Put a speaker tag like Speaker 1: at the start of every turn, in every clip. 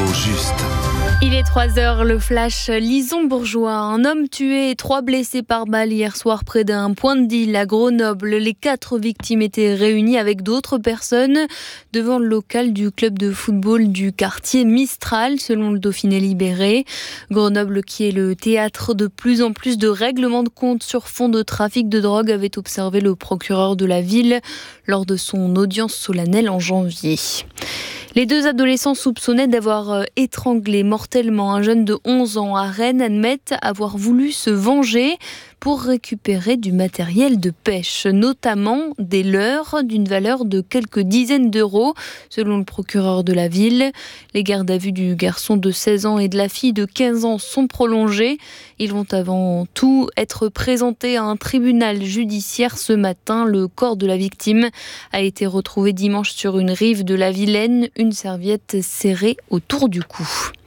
Speaker 1: L'info juste.
Speaker 2: Il est 3h, le flash Lison Bourgeois. Un homme tué et 3 blessés par balle hier soir près d'un point de deal à Grenoble. Les 4 victimes étaient réunies avec d'autres personnes devant le local du club de football du quartier Mistral, selon le Dauphiné Libéré. Grenoble, qui est le théâtre de plus en plus de règlements de compte sur fond de trafic de drogue, avait observé le procureur de la ville lors de son audience solennelle en janvier. Les 2 adolescents soupçonnés d'avoir étranglé mortellement un jeune de 11 ans à Rennes admettent avoir voulu se venger pour récupérer du matériel de pêche, notamment des leurres d'une valeur de quelques dizaines d'euros, selon le procureur de la ville. Les gardes à vue du garçon de 16 ans et de la fille de 15 ans sont prolongés. Ils vont avant tout être présentés à un tribunal judiciaire ce matin. Le corps de la victime a été retrouvé dimanche sur une rive de la Vilaine, une serviette serrée autour du cou.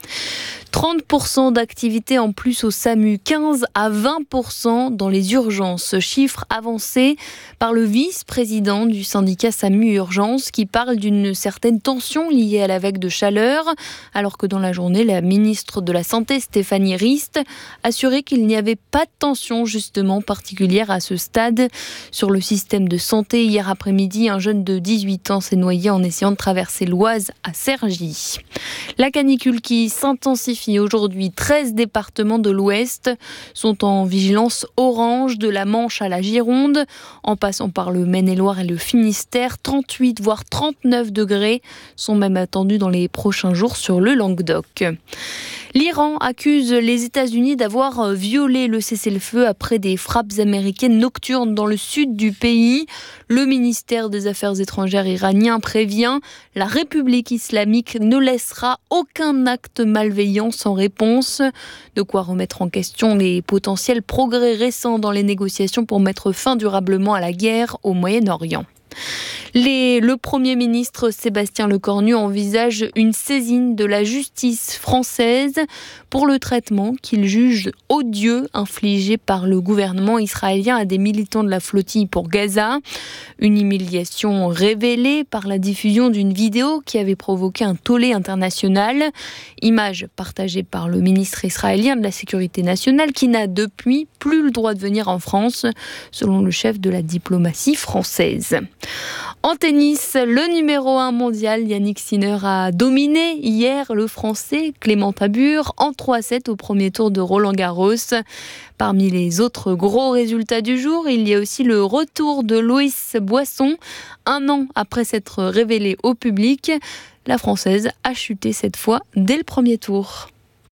Speaker 2: 30% d'activité en plus au SAMU, 15 à 20% dans les urgences. Chiffre avancé par le vice-président du syndicat SAMU Urgence qui parle d'une certaine tension liée à la vague de chaleur, alors que dans la journée, la ministre de la Santé, Stéphanie Rist, assurait qu'il n'y avait pas de tension justement particulière à ce stade. Sur le système de santé, hier après-midi, un jeune de 18 ans s'est noyé en essayant de traverser l'Oise à Cergy. La canicule qui s'intensifie aujourd'hui, 13 départements de l'Ouest sont en vigilance orange, de la Manche à la Gironde, en passant par le Maine-et-Loire et le Finistère. 38 voire 39 degrés sont même attendus dans les prochains jours sur le Languedoc. L'Iran accuse les États-Unis d'avoir violé le cessez-le-feu après des frappes américaines nocturnes dans le sud du pays. Le ministère des Affaires étrangères iranien prévient, la République islamique ne laissera aucun acte malveillant sans réponse. De quoi remettre en question les potentiels progrès récents dans les négociations pour mettre fin durablement à la guerre au Moyen-Orient. Le Premier ministre Sébastien Lecornu envisage une saisine de la justice française pour le traitement qu'il juge odieux infligé par le gouvernement israélien à des militants de la flottille pour Gaza. Une humiliation révélée par la diffusion d'une vidéo qui avait provoqué un tollé international. Image partagée par le ministre israélien de la Sécurité nationale qui n'a depuis plus le droit de venir en France, selon le chef de la diplomatie française. En tennis, le numéro 1 mondial, Yannick Sinner, a dominé hier le Français Clément Tabure en 3-7 au premier tour de Roland-Garros. Parmi les autres gros résultats du jour, il y a aussi le retour de Loïs Boisson. 1 an après s'être révélée au public, la Française a chuté cette fois dès le premier tour.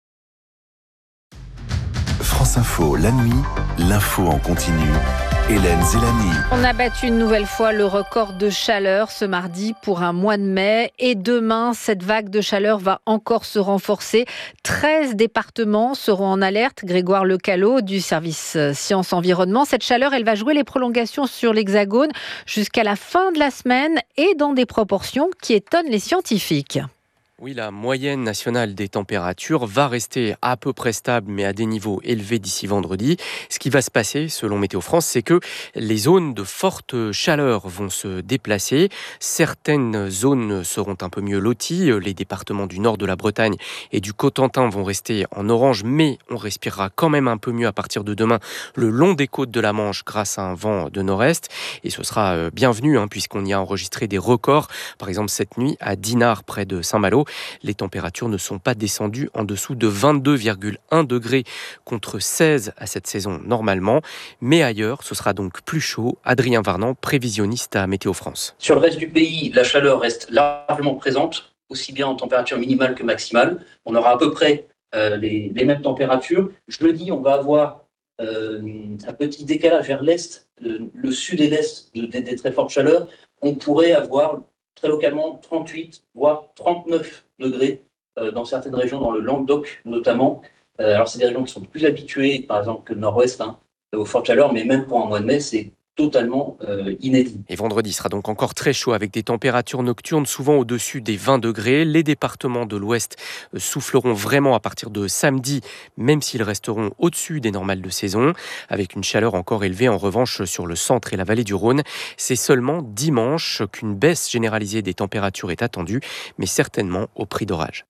Speaker 1: France Info, la nuit, l'info en continu. Hélène Zélani.
Speaker 3: On a battu une nouvelle fois le record de chaleur ce mardi pour un mois de mai. Et demain, cette vague de chaleur va encore se renforcer. 13 départements seront en alerte. Grégoire Lecallot du service Sciences Environnement. Cette chaleur, elle va jouer les prolongations sur l'Hexagone jusqu'à la fin de la semaine et dans des proportions qui étonnent les scientifiques.
Speaker 4: Oui, la moyenne nationale des températures va rester à peu près stable, mais à des niveaux élevés d'ici vendredi. Ce qui va se passer, selon Météo France, c'est que les zones de forte chaleur vont se déplacer. Certaines zones seront un peu mieux loties. Les départements du nord de la Bretagne et du Cotentin vont rester en orange, mais on respirera quand même un peu mieux à partir de demain le long des côtes de la Manche grâce à un vent de nord-est. Et ce sera bienvenu, puisqu'on y a enregistré des records. Par exemple, cette nuit, à Dinard, près de Saint-Malo, les températures ne sont pas descendues en dessous de 22,1 degrés contre 16 à cette saison normalement. Mais ailleurs, ce sera donc plus chaud. Adrien Varnan, prévisionniste à Météo France.
Speaker 5: Sur le reste du pays, la chaleur reste largement présente, aussi bien en température minimale que maximale. On aura à peu près les mêmes températures. Jeudi, on va avoir un petit décalage vers l'est, le sud et l'est des très fortes chaleurs. On pourrait avoir très localement 38 voire 39 degrés dans certaines régions, dans le Languedoc notamment. Alors c'est des régions qui sont plus habituées, par exemple que le nord-ouest, aux fortes chaleurs, mais même pour un mois de mai, c'est totalement inédit.
Speaker 4: Et vendredi sera donc encore très chaud avec des températures nocturnes souvent au-dessus des 20 degrés. Les départements de l'Ouest souffleront vraiment à partir de samedi, même s'ils resteront au-dessus des normales de saison. Avec une chaleur encore élevée en revanche sur le centre et la vallée du Rhône. C'est seulement dimanche qu'une baisse généralisée des températures est attendue, mais certainement au prix d'orage.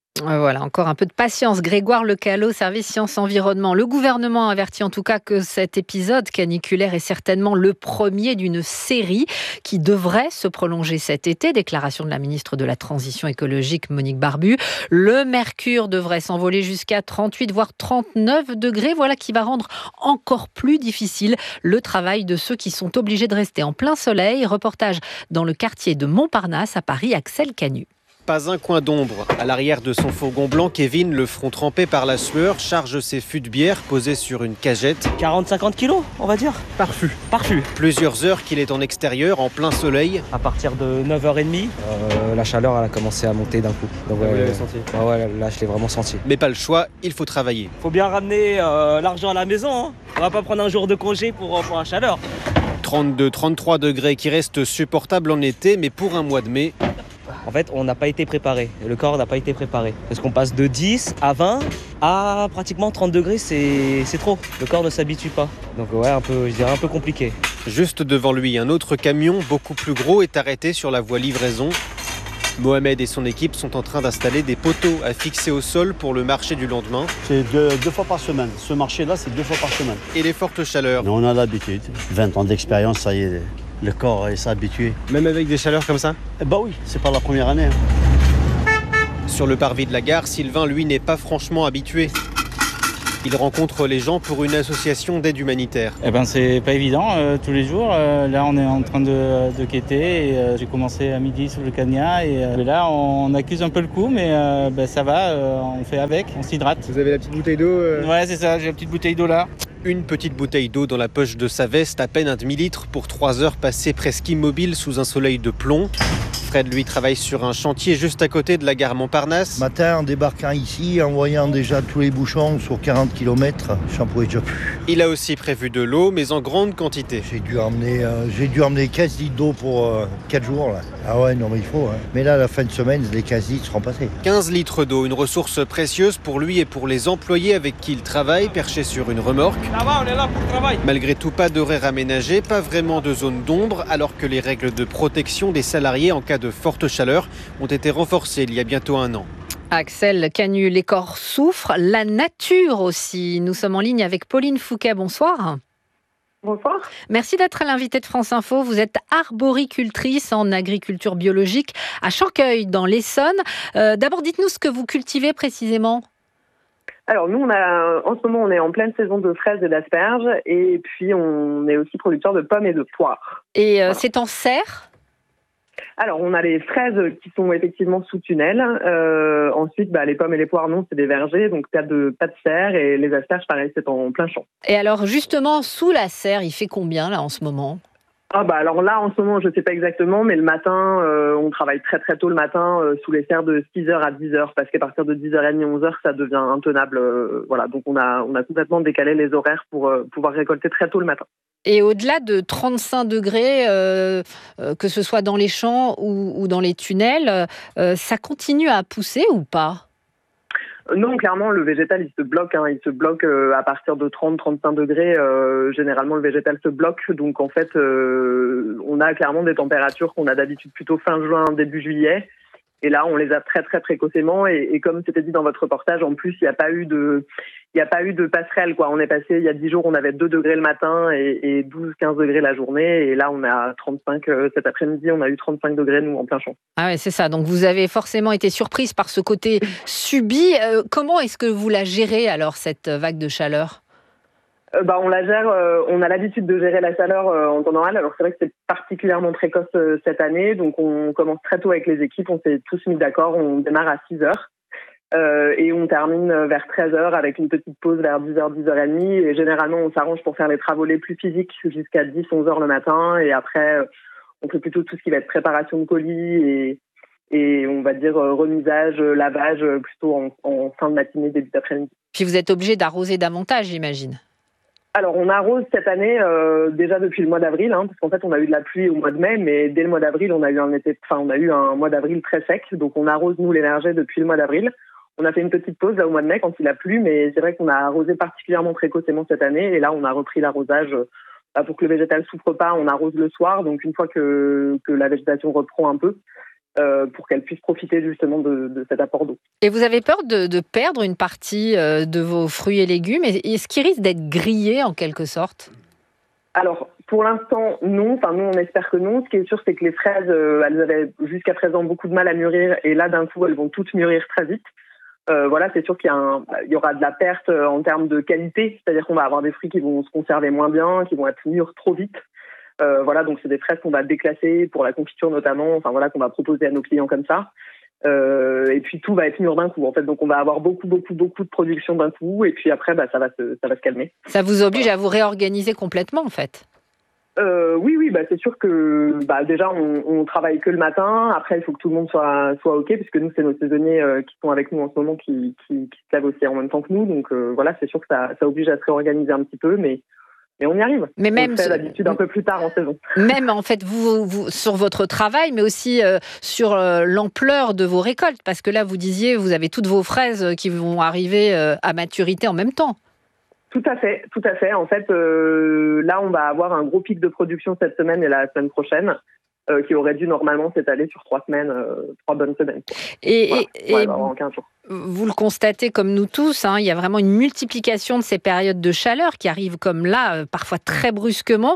Speaker 3: Voilà, encore un peu de patience. Grégoire Lecallot, service Sciences-Environnement. Le gouvernement avertit en tout cas que cet épisode caniculaire est certainement le premier d'une série qui devrait se prolonger cet été. Déclaration de la ministre de la Transition écologique, Monique Barbu. Le mercure devrait s'envoler jusqu'à 38 voire 39 degrés. Voilà qui va rendre encore plus difficile le travail de ceux qui sont obligés de rester en plein soleil. Reportage dans le quartier de Montparnasse à Paris, Axel Canu.
Speaker 6: Pas un coin d'ombre. À l'arrière de son fourgon blanc, Kevin, le front trempé par la sueur, charge ses fûts de bière posés sur une cagette.
Speaker 7: 40-50 kilos, on va dire. Par fût.
Speaker 6: Plusieurs heures qu'il est en extérieur, en plein soleil.
Speaker 7: À partir de 9h30, la chaleur elle a commencé à monter d'un coup. Donc,
Speaker 6: Vous l'avez senti ?
Speaker 7: Là, je l'ai vraiment senti.
Speaker 6: Mais pas le choix, il faut travailler.
Speaker 7: Faut bien ramener l'argent à la maison. Hein. On va pas prendre un jour de congé pour la chaleur.
Speaker 6: 32-33 degrés qui restent supportables en été, mais pour un mois de mai...
Speaker 7: En fait, on n'a pas été préparé. Le corps n'a pas été préparé. Parce qu'on passe de 10 à 20 à pratiquement 30 degrés, c'est trop. Le corps ne s'habitue pas. Donc ouais, je dirais un peu compliqué.
Speaker 6: Juste devant lui, un autre camion, beaucoup plus gros, est arrêté sur la voie livraison. Mohamed et son équipe sont en train d'installer des poteaux à fixer au sol pour le marché du lendemain.
Speaker 8: C'est deux fois par semaine. Ce marché-là, c'est 2 fois par semaine.
Speaker 6: Et les fortes chaleurs.
Speaker 8: On a l'habitude. 20 ans d'expérience, ça y est, le corps s'est habitué.
Speaker 6: Même avec des chaleurs comme ça ?
Speaker 8: Bah oui, c'est pas la première année.
Speaker 6: Sur le parvis de la gare, Sylvain, lui, n'est pas franchement habitué. Il rencontre les gens pour une association d'aide humanitaire.
Speaker 9: C'est pas évident tous les jours. Là, on est en train de quêter. Et, j'ai commencé à midi sous le cagnat. Et là, on accuse un peu le coup, mais ça va. On fait avec, on s'hydrate.
Speaker 6: Vous avez la petite bouteille d'eau
Speaker 9: Ouais, c'est ça. J'ai la petite bouteille d'eau là.
Speaker 6: Une petite bouteille d'eau dans la poche de sa veste, à peine un demi-litre pour 3 heures passées presque immobiles sous un soleil de plomb. Fred, lui, travaille sur un chantier juste à côté de la gare Montparnasse.
Speaker 10: Matin, en débarquant ici, en voyant déjà tous les bouchons sur 40 km, j'en pouvais déjà plus.
Speaker 6: Il a aussi prévu de l'eau, mais en grande quantité.
Speaker 10: J'ai dû emmener 15 litres d'eau pour 4 jours. Là. Ah ouais, non mais il faut. Hein. Mais là, à la fin de semaine, les 15 litres seront passés.
Speaker 6: 15 litres d'eau, une ressource précieuse pour lui et pour les employés avec qui il travaille, perchés sur une remorque.
Speaker 7: Ça va, on est là pour le travail.
Speaker 6: Malgré tout, pas d'horaire aménagé, pas vraiment de zone d'ombre, alors que les règles de protection des salariés en cas de forte chaleur ont été renforcées il y a bientôt 1 an.
Speaker 3: Axel Canu, les corps souffrent, la nature aussi. Nous sommes en ligne avec Pauline Fouquet. Bonsoir.
Speaker 11: Bonsoir.
Speaker 3: Merci d'être l'invitée de France Info. Vous êtes arboricultrice en agriculture biologique à Chanqueuil, dans l'Essonne. D'abord, dites-nous ce que vous cultivez précisément.
Speaker 11: Alors nous, en ce moment, on est en pleine saison de fraises et d'asperges, et puis on est aussi producteur de pommes et de poires.
Speaker 3: Et voilà. C'est en serre ?
Speaker 11: Alors, on a les fraises qui sont effectivement sous tunnel. Ensuite, les pommes et les poires, non, c'est des vergers, donc pas de serre. Et les asperges, pareil, c'est en plein champ.
Speaker 3: Et alors, justement, sous la serre, il fait combien, là, en ce moment ?
Speaker 11: Alors là, en ce moment, je ne sais pas exactement, mais le matin, on travaille très très tôt le matin sous les serres de 6h à 10h, parce qu'à partir de 10h30, 11h, ça devient intenable. Voilà, donc on a complètement décalé les horaires pour pouvoir récolter très tôt le matin.
Speaker 3: Et au-delà de 35 degrés, que ce soit dans les champs ou dans les tunnels, ça continue à pousser ou pas ?
Speaker 11: Non, clairement, le végétal, il se bloque. Il se bloque à partir de 30-35 degrés. Généralement, le végétal se bloque. Donc, en fait, on a clairement des températures qu'on a d'habitude plutôt fin juin, début juillet. Et là, on les a très, très précocement. Et comme c'était dit dans votre reportage, en plus, il n'y a pas eu de passerelle, quoi. On est passé, il y a 10 jours, on avait 2 degrés le matin et 12-15 degrés la journée. Et là, on est à 35 cet après-midi. On a eu 35 degrés, nous, en plein champ.
Speaker 3: Ah ouais, c'est ça. Donc, vous avez forcément été surprise par ce côté subi. Comment est-ce que vous la gérez, alors, cette vague de chaleur ?
Speaker 11: On la gère, on a l'habitude de gérer la chaleur en temps normal. Alors c'est vrai que c'est particulièrement précoce cette année, donc on commence très tôt avec les équipes, on s'est tous mis d'accord, on démarre à 6h et on termine vers 13h avec une petite pause vers 10h, 10h30 et généralement on s'arrange pour faire les travaux les plus physiques jusqu'à 10, 11h le matin et après on fait plutôt tout ce qui va être préparation de colis et on va dire remisage, lavage plutôt en fin de matinée, début d'après-midi.
Speaker 3: Puis vous êtes obligé d'arroser davantage, j'imagine.
Speaker 11: Alors, on arrose cette année déjà depuis le mois d'avril, parce qu'en fait, on a eu de la pluie au mois de mai, mais dès le mois d'avril, on a eu un mois d'avril très sec. Donc, on arrose, nous, les vergers depuis le mois d'avril. On a fait une petite pause là au mois de mai quand il a plu, mais c'est vrai qu'on a arrosé particulièrement précocement cette année. Et là, on a repris l'arrosage pour que le végétal souffre pas. On arrose le soir, donc une fois que la végétation reprend un peu. pour qu'elles puissent profiter justement de cet apport d'eau.
Speaker 3: Et vous avez peur de perdre une partie de vos fruits et légumes? Est-ce qu'ils risquent d'être grillés en quelque sorte?
Speaker 11: Alors, pour l'instant, non. Enfin, nous, on espère que non. Ce qui est sûr, c'est que les fraises, elles avaient jusqu'à présent beaucoup de mal à mûrir. Et là, d'un coup, elles vont toutes mûrir très vite. Voilà, c'est sûr qu'il y aura de la perte en termes de qualité. C'est-à-dire qu'on va avoir des fruits qui vont se conserver moins bien, qui vont être mûrs trop vite. Voilà, donc c'est des fraises qu'on va déclasser pour la confiture notamment. Enfin, voilà, qu'on va proposer à nos clients comme ça. Et puis tout va être mûr d'un coup en fait, donc on va avoir beaucoup de production d'un coup, et puis après ça va se calmer. Ça vous oblige à vous réorganiser complètement en fait? Oui, c'est sûr que déjà on travaille que le matin. Après il faut que tout le monde soit ok, puisque nous c'est nos saisonniers qui sont avec nous en ce moment qui se lèvent aussi en même temps que nous, donc voilà, c'est sûr que ça oblige à se réorganiser un petit peu, mais on y arrive. Mais même on fait d'habitude un peu plus tard en saison. Même en fait, vous sur votre travail, mais aussi sur l'ampleur de vos récoltes, parce que là, vous disiez, vous avez toutes vos fraises qui vont arriver à maturité en même temps. Tout à fait. En fait, là, on va avoir un gros pic de production cette semaine et la semaine prochaine, qui aurait dû normalement s'étaler sur 3 semaines, 3 bonnes semaines. Et en 15 jours. Vous le constatez comme nous tous, il y a vraiment une multiplication de ces périodes de chaleur qui arrivent comme là, parfois très brusquement,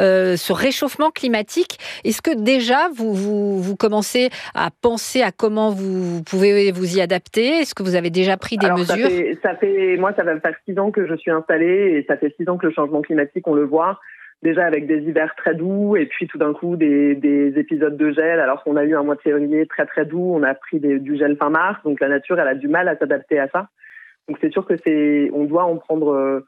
Speaker 11: ce réchauffement climatique. Est-ce que déjà vous commencez à penser à comment vous pouvez vous y adapter? Est-ce que vous avez déjà pris des mesures? Moi, ça va faire 6 ans que je suis installée, et ça fait 6 ans que le changement climatique, on le voit. Déjà avec des hivers très doux, et puis tout d'un coup des épisodes de gel, alors qu'on a eu un mois de février très très doux, on a pris du gel fin mars, donc la nature elle a du mal à s'adapter à ça. Donc c'est sûr que on doit prendre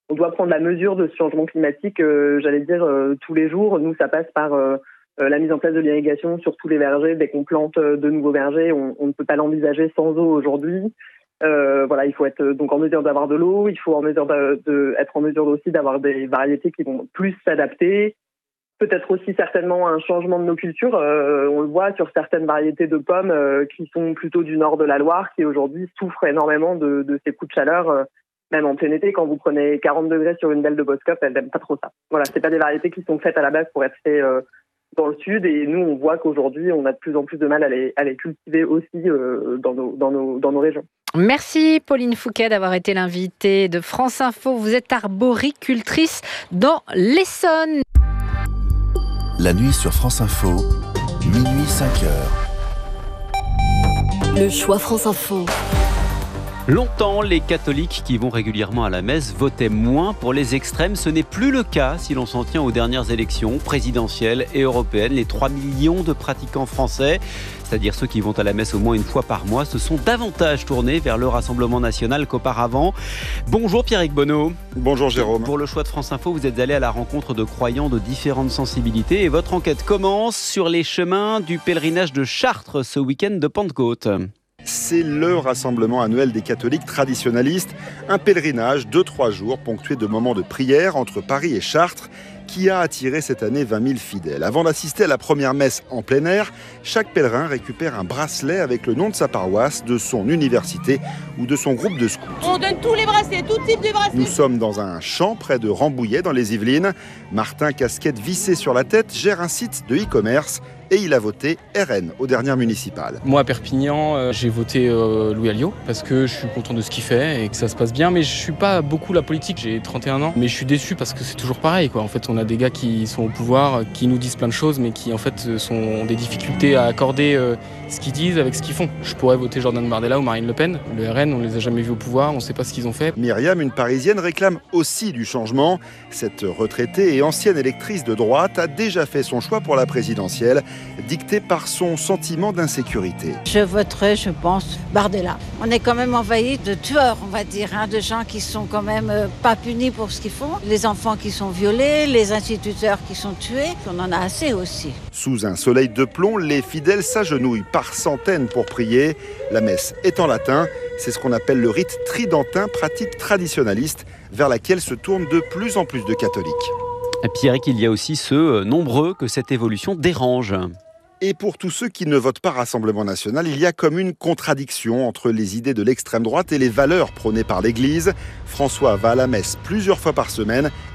Speaker 11: la mesure de ce changement climatique, j'allais dire tous les jours. Nous ça passe par la mise en place de l'irrigation sur tous les vergers. Dès qu'on plante de nouveaux vergers, on ne peut pas l'envisager sans eau aujourd'hui. Voilà, il faut être donc en mesure d'avoir de l'eau, il faut être en mesure aussi d'avoir des variétés qui vont plus s'adapter. Peut-être aussi certainement un changement de nos cultures. On le voit sur certaines variétés de pommes qui sont plutôt du nord de la Loire, qui aujourd'hui souffrent énormément de ces coups de chaleur. Même en plein été, quand vous prenez 40 degrés sur une belle de Boscop, elles n'aiment pas trop ça. Voilà, c'est pas des variétés qui sont faites à la base pour être faites dans le sud, et nous on voit qu'aujourd'hui on a de plus en plus de mal à les cultiver aussi dans nos régions. Merci Pauline Fouquet d'avoir été l'invitée de France Info. Vous êtes arboricultrice dans l'Essonne.
Speaker 1: La nuit sur France Info, minuit 5h.
Speaker 12: Le choix France Info.
Speaker 13: Longtemps, les catholiques qui vont régulièrement à la messe votaient moins pour les extrêmes. Ce n'est plus le cas si l'on s'en tient aux dernières élections présidentielles et européennes. Les 3 millions de pratiquants français, c'est-à-dire ceux qui vont à la messe au moins une fois par mois, se sont davantage tournés vers le Rassemblement national qu'auparavant. Bonjour Pierrick Bonneau.
Speaker 14: Bonjour Jérôme.
Speaker 13: Pour le choix de France Info, vous êtes allé à la rencontre de croyants de différentes sensibilités et votre enquête commence sur les chemins du pèlerinage de Chartres ce week-end de Pentecôte.
Speaker 14: C'est le rassemblement annuel des catholiques traditionnalistes, un pèlerinage de 3 jours ponctué de moments de prière entre Paris et Chartres qui a attiré cette année 20 000 fidèles. Avant d'assister à la première messe en plein air, chaque pèlerin récupère un bracelet avec le nom de sa paroisse, de son université ou de son groupe de scouts.
Speaker 15: On donne tous les bracelets, tout type de bracelets.
Speaker 14: Nous sommes dans un champ près de Rambouillet dans les Yvelines. Martin, casquette vissée sur la tête, gère un site de e-commerce et il a voté RN aux dernières municipales.
Speaker 16: Moi à Perpignan, j'ai voté Louis Alliot parce que je suis content de ce qu'il fait et que ça se passe bien, mais je suis pas beaucoup la politique, j'ai 31 ans, mais je suis déçu parce que c'est toujours pareil quoi. En fait, on a des gars qui sont au pouvoir, qui nous disent plein de choses, mais qui en fait ont des difficultés à accorder ce qu'ils disent avec ce qu'ils font. Je pourrais voter Jordan Bardella ou Marine Le Pen. Le RN, on les a jamais vus au pouvoir, on sait pas ce qu'ils ont fait.
Speaker 14: Myriam, une Parisienne, réclame aussi du changement. Cette retraitée et ancienne électrice de droite a déjà fait son choix pour la présidentielle, dicté par son sentiment d'insécurité.
Speaker 17: Je voterai, je pense, Bardella. On est quand même envahi de tueurs, on va dire, de gens qui sont quand même pas punis pour ce qu'ils font. Les enfants qui sont violés, les instituteurs qui sont tués, on en a assez aussi.
Speaker 14: Sous un soleil de plomb, les fidèles s'agenouillent par centaines pour prier. La messe est en latin, c'est ce qu'on appelle le rite tridentin, pratique traditionnaliste, vers laquelle se tournent de plus en plus de catholiques.
Speaker 13: Pierrick, il y a aussi ceux nombreux que cette évolution dérange.
Speaker 14: Et pour tous ceux qui ne votent pas Rassemblement national, il y a comme une contradiction entre les idées de l'extrême droite et les valeurs prônées par l'Église. François va à la messe plusieurs fois par semaine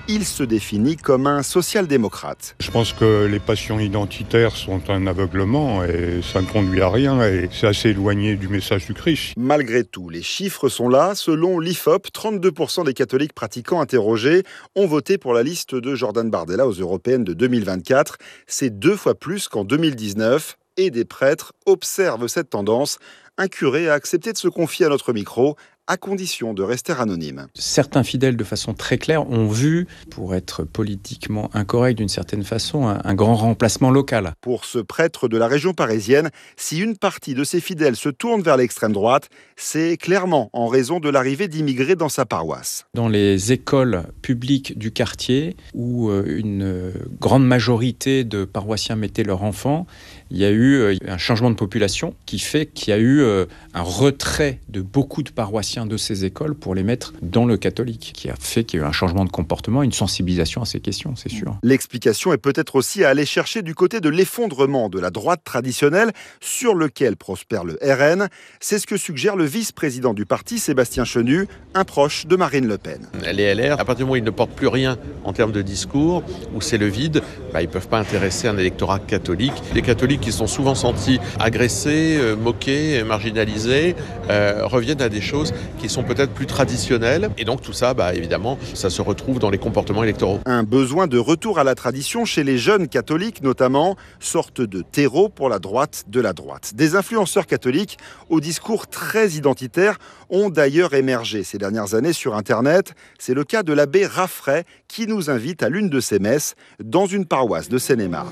Speaker 14: Il se définit comme un social-démocrate.
Speaker 12: Je pense que les passions identitaires sont un aveuglement et ça ne conduit à rien et c'est assez éloigné du message du Christ.
Speaker 14: Malgré tout, les chiffres sont là. Selon l'IFOP, 32% des catholiques pratiquants interrogés ont voté pour la liste de Jordan Bardella aux Européennes de 2024. C'est 2 fois plus qu'en 2019 et des prêtres observent cette tendance. Un curé a accepté de se confier à notre micro, à condition de rester anonyme.
Speaker 18: Certains fidèles, de façon très claire, ont vu, pour être politiquement incorrect d'une certaine façon, un grand remplacement local.
Speaker 14: Pour ce prêtre de la région parisienne, si une partie de ses fidèles se tourne vers l'extrême droite, c'est clairement en raison de l'arrivée d'immigrés dans sa paroisse.
Speaker 18: Dans les écoles publiques du quartier, où une grande majorité de paroissiens mettaient leurs enfants, il y a eu un changement de population qui fait qu'il y a eu un retrait de beaucoup de paroissiens de ces écoles pour les mettre dans le catholique, qui a fait qu'il y a eu un changement de comportement, une sensibilisation à ces questions, c'est sûr.
Speaker 14: L'explication est peut-être aussi à aller chercher du côté de l'effondrement de la droite traditionnelle sur lequel prospère le RN. C'est ce que suggère le vice-président du parti, Sébastien Chenu, un proche de Marine Le Pen.
Speaker 19: Les LR, à partir du moment où ils ne portent plus rien en termes de discours, où c'est le vide, ils ne peuvent pas intéresser un électorat catholique. Les catholiques qui sont souvent sentis agressés, moqués, marginalisés, reviennent à des choses qui sont peut-être plus traditionnelles. Et donc tout ça, évidemment, ça se retrouve dans les comportements électoraux.
Speaker 14: Un besoin de retour à la tradition chez les jeunes catholiques notamment, sorte de terreau pour la droite de la droite. Des influenceurs catholiques au discours très identitaire ont d'ailleurs émergé ces dernières années sur Internet. C'est le cas de l'abbé Raffray qui nous invite à l'une de ses messes dans une paroisse de Seine-et-Marne.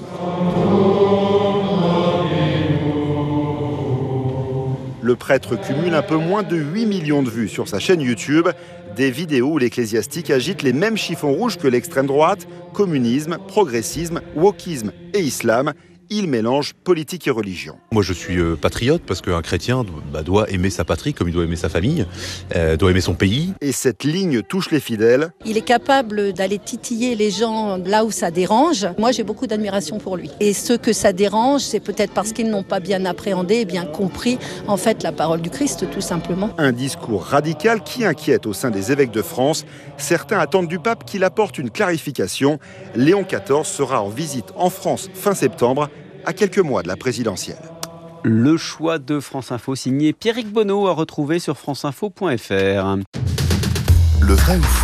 Speaker 14: Le prêtre cumule un peu moins de 8 millions de vues sur sa chaîne YouTube. Des vidéos où l'ecclésiastique agite les mêmes chiffons rouges que l'extrême droite, communisme, progressisme, wokisme et islam. Il mélange politique et religion.
Speaker 20: Moi, je suis patriote parce qu'un chrétien doit aimer sa patrie comme il doit aimer sa famille, doit aimer son pays.
Speaker 14: Et cette ligne touche les fidèles.
Speaker 21: Il est capable d'aller titiller les gens là où ça dérange. Moi, j'ai beaucoup d'admiration pour lui. Et ceux que ça dérange, c'est peut-être parce qu'ils n'ont pas bien appréhendé et bien compris, en fait, la parole du Christ, tout simplement.
Speaker 14: Un discours radical qui inquiète au sein des évêques de France. Certains attendent du pape qu'il apporte une clarification. Léon XIV sera en visite en France fin septembre, à quelques mois de la présidentielle.
Speaker 13: Le choix de France Info signé Pierrick Bonneau à retrouver sur franceinfo.fr.
Speaker 1: Le vrai ou faux ?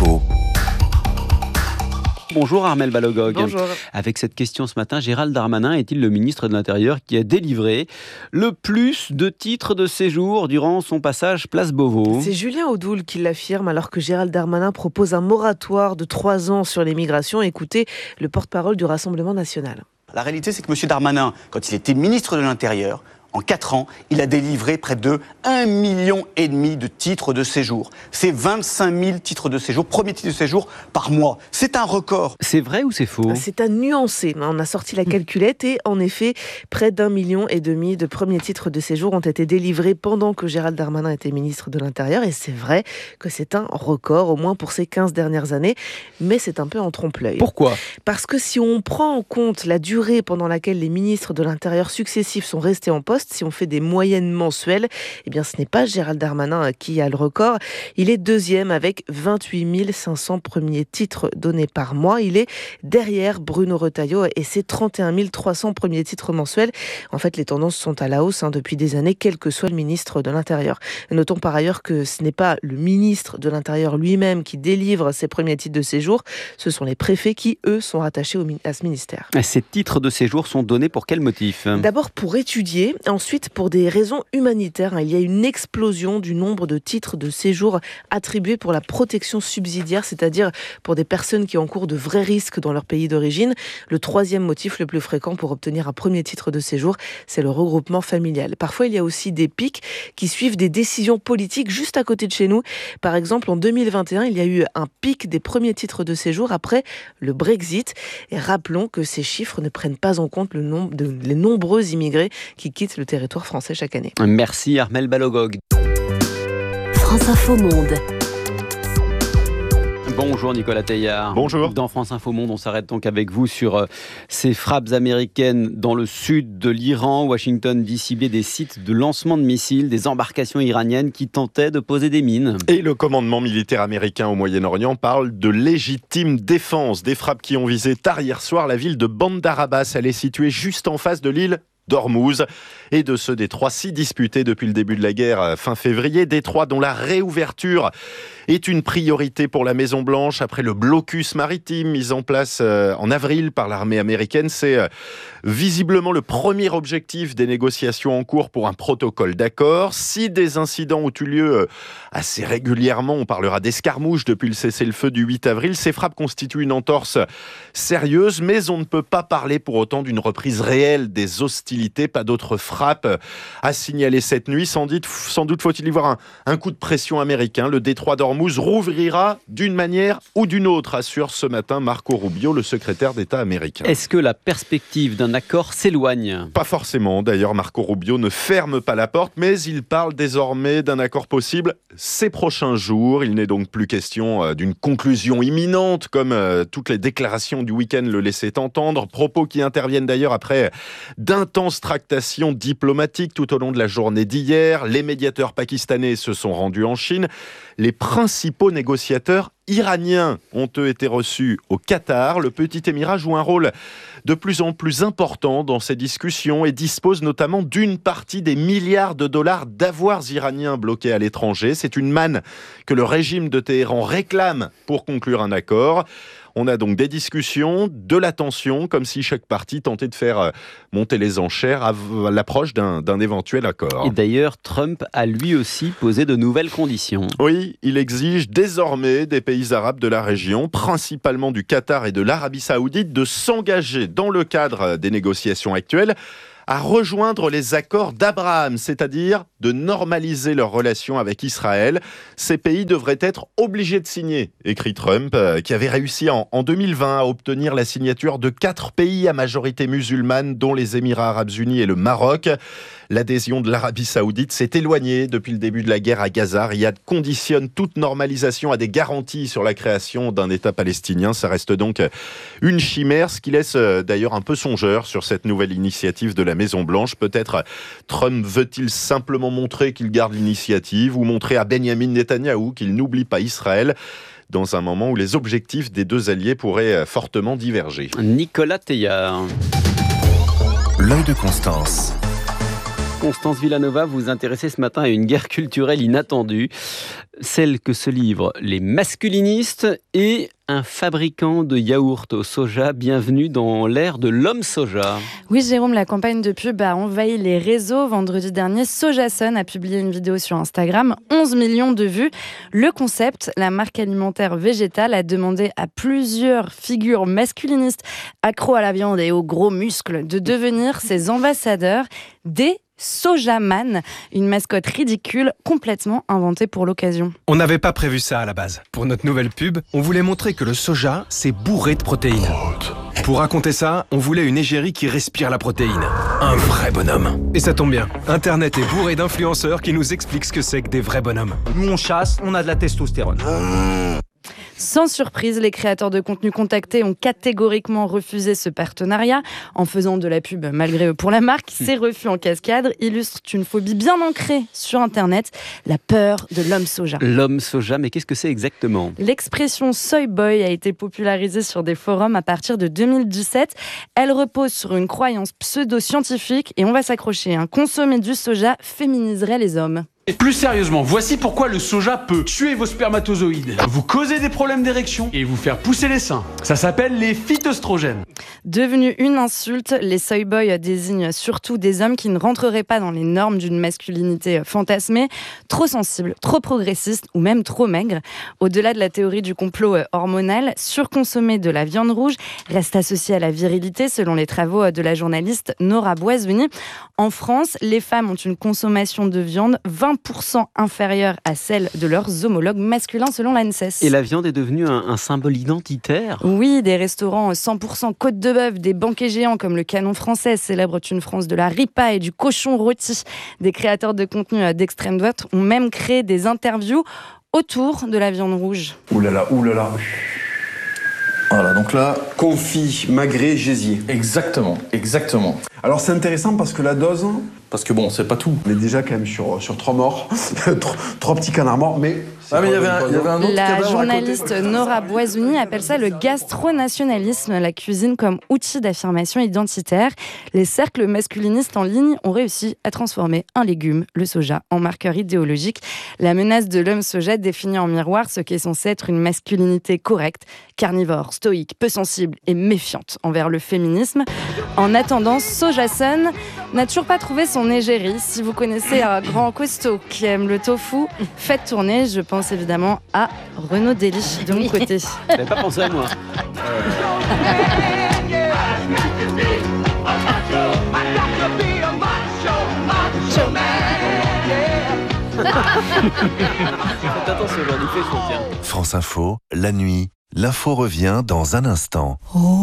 Speaker 13: Bonjour Armelle Balogog.
Speaker 22: Bonjour.
Speaker 13: Avec cette question ce matin, Gérald Darmanin est-il le ministre de l'Intérieur qui a délivré le plus de titres de séjour durant son passage place Beauvau ?
Speaker 22: C'est Julien Audoul qui l'affirme alors que Gérald Darmanin propose un moratoire de 3 ans sur l'immigration. Écoutez le porte-parole du Rassemblement national.
Speaker 23: La réalité, c'est que M. Darmanin, quand il était ministre de l'Intérieur, en 4 ans, il a délivré près de 1,5 million de titres de séjour. C'est 25 000 titres de séjour, premier titre de séjour par mois. C'est un record.
Speaker 13: C'est vrai ou c'est faux ?
Speaker 22: C'est à nuancer. On a sorti la calculette et en effet, près d'1,5 million de premiers titres de séjour ont été délivrés pendant que Gérald Darmanin était ministre de l'Intérieur. Et c'est vrai que c'est un record, au moins pour ces 15 dernières années. Mais c'est un peu en trompe-l'œil.
Speaker 13: Pourquoi ?
Speaker 22: Parce que si on prend en compte la durée pendant laquelle les ministres de l'Intérieur successifs sont restés en poste, si on fait des moyennes mensuelles, eh bien ce n'est pas Gérald Darmanin qui a le record. Il est deuxième avec 28 500 premiers titres donnés par mois. Il est derrière Bruno Retailleau et ses 31 300 premiers titres mensuels. En fait, les tendances sont à la hausse depuis des années, quel que soit le ministre de l'Intérieur. Notons par ailleurs que ce n'est pas le ministre de l'Intérieur lui-même qui délivre ses premiers titres de séjour. Ce sont les préfets qui, eux, sont rattachés à ce ministère.
Speaker 13: Ces titres de séjour sont donnés pour quel motif ?
Speaker 22: D'abord pour étudier, ensuite pour des raisons humanitaires. Il y a une explosion du nombre de titres de séjour attribués pour la protection subsidiaire, c'est-à-dire pour des personnes qui encourent de vrais risques dans leur pays d'origine. Le troisième motif le plus fréquent pour obtenir un premier titre de séjour, c'est le regroupement familial. Parfois, il y a aussi des pics qui suivent des décisions politiques juste à côté de chez nous. Par exemple, en 2021, il y a eu un pic des premiers titres de séjour après le Brexit. Et rappelons que ces chiffres ne prennent pas en compte les nombreux immigrés qui quittent le territoire français chaque année.
Speaker 13: Merci Armelle Balogog.
Speaker 2: France Info Monde.
Speaker 13: Bonjour Nicolas Teillard.
Speaker 14: Bonjour.
Speaker 13: Dans France Info Monde, on s'arrête donc avec vous sur ces frappes américaines dans le sud de l'Iran. Washington dit cibler des sites de lancement de missiles, des embarcations iraniennes qui tentaient de poser des mines.
Speaker 14: Et le commandement militaire américain au Moyen-Orient parle de légitime défense. Des frappes qui ont visé tard hier soir la ville de Bandar Abbas. Elle est située juste en face de l'île d'Ormuz et de ce détroit si disputé depuis le début de la guerre fin février, détroit dont la réouverture est une priorité pour la Maison-Blanche après le blocus maritime mis en place en avril par l'armée américaine. C'est visiblement le premier objectif des négociations en cours pour un protocole d'accord. Si des incidents ont eu lieu assez régulièrement, on parlera d'escarmouches depuis le cessez-le-feu du 8 avril, ces frappes constituent une entorse sérieuse, mais on ne peut pas parler pour autant d'une reprise réelle des hostilités. Pas d'autres frappes à signaler cette nuit. Sans doute faut-il y voir un coup de pression américain. Le détroit d'Ormuz rouvrira d'une manière ou d'une autre, assure ce matin Marco Rubio, le secrétaire d'État américain.
Speaker 13: Est-ce que la perspective d'un accord s'éloigne ?
Speaker 14: Pas forcément. D'ailleurs, Marco Rubio ne ferme pas la porte, mais il parle désormais d'un accord possible ces prochains jours. Il n'est donc plus question d'une conclusion imminente, comme toutes les déclarations du week-end le laissaient entendre. Propos qui interviennent d'ailleurs après d'intenses tractations diplomatiques tout au long de la journée d'hier. Les médiateurs pakistanais se sont rendus en Chine. Les principaux négociateurs iraniens ont eux été reçus au Qatar. Le petit émirat joue un rôle de plus en plus important dans ces discussions et dispose notamment d'une partie des milliards de dollars d'avoirs iraniens bloqués à l'étranger. C'est une manne que le régime de Téhéran réclame pour conclure un accord. On a donc des discussions, de la tension, comme si chaque partie tentait de faire monter les enchères à l'approche d'un éventuel accord.
Speaker 13: Et d'ailleurs, Trump a lui aussi posé de nouvelles conditions.
Speaker 14: Oui, il exige désormais des pays arabes de la région, principalement du Qatar et de l'Arabie Saoudite, de s'engager dans le cadre des négociations actuelles à rejoindre les accords d'Abraham, c'est-à-dire de normaliser leurs relations avec Israël. Ces pays devraient être obligés de signer, écrit Trump, qui avait réussi en 2020 à obtenir la signature de 4 pays à majorité musulmane, dont les Émirats arabes unis et le Maroc. L'adhésion de l'Arabie Saoudite s'est éloignée depuis le début de la guerre à Gaza. Riyad conditionne toute normalisation à des garanties sur la création d'un État palestinien. Ça reste donc une chimère, ce qui laisse d'ailleurs un peu songeur sur cette nouvelle initiative de la Maison-Blanche. Peut-être Trump veut-il simplement montrer qu'il garde l'initiative ou montrer à Benjamin Netanyahou qu'il n'oublie pas Israël dans un moment où les objectifs des deux alliés pourraient fortement diverger.
Speaker 13: Nicolas Teillard.
Speaker 1: L'œil de Constance.
Speaker 13: Constance Villanova, vous vous intéressez ce matin à une guerre culturelle inattendue, celle que se livrent les masculinistes et un fabricant de yaourts au soja. Bienvenue dans l'ère de l'homme soja.
Speaker 4: Oui Jérôme, la campagne de pub a envahi les réseaux. Vendredi dernier, Sojasun a publié une vidéo sur Instagram, 11 millions de vues. Le concept, la marque alimentaire végétale, a demandé à plusieurs figures masculinistes accros à la viande et aux gros muscles de devenir ses ambassadeurs des Sojaman, une mascotte ridicule complètement inventée pour l'occasion.
Speaker 5: On n'avait pas prévu ça à la base. Pour notre nouvelle pub, on voulait montrer que le soja, c'est bourré de protéines. Pour raconter ça, on voulait une égérie qui respire la protéine. Un vrai bonhomme. Et ça tombe bien, Internet est bourré d'influenceurs qui nous expliquent ce que c'est que des vrais bonhommes.
Speaker 8: Nous on chasse, on a de la testostérone.
Speaker 4: Sans surprise, les créateurs de contenu contactés ont catégoriquement refusé ce partenariat en faisant de la pub malgré eux pour la marque. Ces refus en cascade illustrent une phobie bien ancrée sur Internet, la peur de l'homme soja.
Speaker 13: L'homme soja, mais qu'est-ce que c'est exactement ?
Speaker 4: L'expression soy boy a été popularisée sur des forums à partir de 2017. Elle repose sur une croyance pseudo-scientifique et on va s'accrocher. Consommer du soja féminiserait les hommes.
Speaker 8: Plus sérieusement, voici pourquoi le soja peut tuer vos spermatozoïdes, vous causer des problèmes d'érection et vous faire pousser les seins. Ça s'appelle les phytoestrogènes.
Speaker 4: Devenu une insulte, les soy boys désignent surtout des hommes qui ne rentreraient pas dans les normes d'une masculinité fantasmée, trop sensibles, trop progressistes ou même trop maigres. Au-delà de la théorie du complot hormonal, surconsommer de la viande rouge reste associé à la virilité selon les travaux de la journaliste Nora Boisveni. En France, les femmes ont une consommation de viande 20 20% inférieure à celle de leurs homologues masculins selon l'ANSES.
Speaker 13: Et la viande est devenue un symbole identitaire.
Speaker 4: Oui, des restaurants 100% côte de bœuf, des banquets géants comme le Canon Français célèbrent une France de la ripa et du cochon rôti. Des créateurs de contenu d'extrême droite ont même créé des interviews autour de la viande rouge.
Speaker 7: Ouh là là. Voilà, donc là, confit, magret, gésier. Exactement. Alors c'est intéressant parce que la dose, parce que bon, c'est pas tout. On est déjà quand même sur 3 morts, 3 petits canards morts, mais... il y avait un autre
Speaker 4: La
Speaker 7: cadavre
Speaker 4: journaliste
Speaker 7: à côté.
Speaker 4: Nora Boisouni appelle ça le gastronationalisme, la cuisine comme outil d'affirmation identitaire. Les cercles masculinistes en ligne ont réussi à transformer un légume, le soja, en marqueur idéologique. La menace de l'homme soja définit en miroir ce qui est censé être une masculinité correcte, carnivore, stoïque, peu sensible et méfiante envers le féminisme. En attendant, Sojason n'a toujours pas trouvé son égérie. Si vous connaissez un grand costaud qui aime le tofu, faites tourner, je pense évidemment à Renaud Dely de mon côté.
Speaker 13: J'avais pas pensé à moi. Faites attention, aujourd'hui, il fait chaud, tiens.
Speaker 1: France Info, la nuit, l'info revient dans un instant.